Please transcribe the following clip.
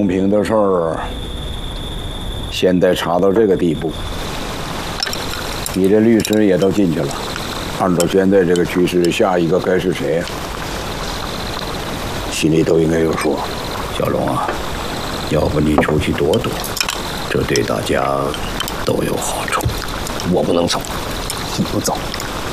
公平的事儿，现在查到这个地步，你这律师也都进去了。按照现在这个趋势，下一个该是谁呀？心里都应该有数。小龙啊，要不你出去躲躲，这对大家都有好处。 我不能走，你不走，